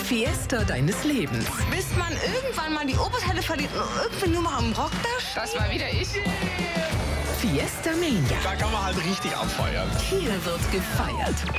Fiesta deines Lebens. Bis man irgendwann mal die Oberteile verliert und irgendwie nur mal am Rock da steht. Das war wieder ich. Fiesta Mania. Da kann man halt richtig abfeiern. Hier wird gefeiert.